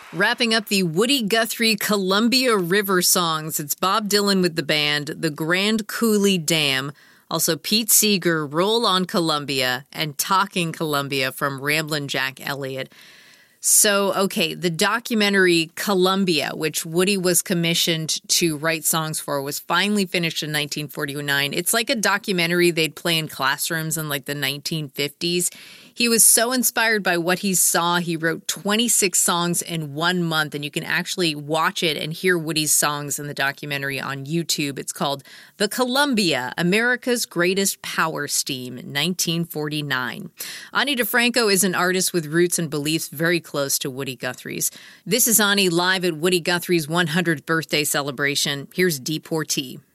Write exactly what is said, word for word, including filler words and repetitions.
Wrapping up the Woody Guthrie Columbia River songs, it's Bob Dylan with the band, the Grand Coulee Dam, also Pete Seeger, Roll on Columbia, and Talking Columbia from Ramblin' Jack Elliott. So, okay, the documentary Columbia, which Woody was commissioned to write songs for, was finally finished in nineteen forty-nine. It's like a documentary they'd play in classrooms in like the nineteen fifties. He was so inspired by what he saw, he wrote twenty-six songs in one month, and you can actually watch it and hear Woody's songs in the documentary on YouTube. It's called The Columbia, America's Greatest Power Steam, nineteen forty-nine. Ani DeFranco is an artist with roots and beliefs very close to Woody Guthrie's. This is Ani live at Woody Guthrie's one hundredth birthday celebration. Here's Deportee.